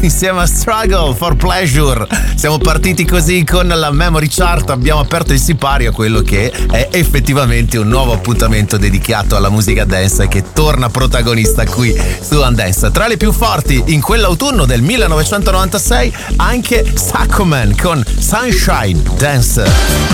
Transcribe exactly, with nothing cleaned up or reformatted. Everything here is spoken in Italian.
insieme a Struggle for Pleasure. Siamo partiti così con la Memory Chart, abbiamo aperto il sipario a quello che è effettivamente un nuovo appuntamento dedicato alla musica dance che torna protagonista qui su Dance. Tra le più forti in quell'autunno del millenovecentonovantasei anche Sacco Man con Sunshine Dance.